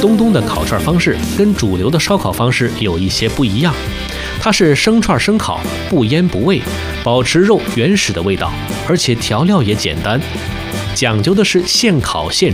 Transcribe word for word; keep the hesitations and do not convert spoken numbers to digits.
东东的烤串方式跟主流的烧烤方式有一些不一样，它是生串生烤，不烟不味，保持肉原始的味道，而且调料也简单，讲究的是现烤现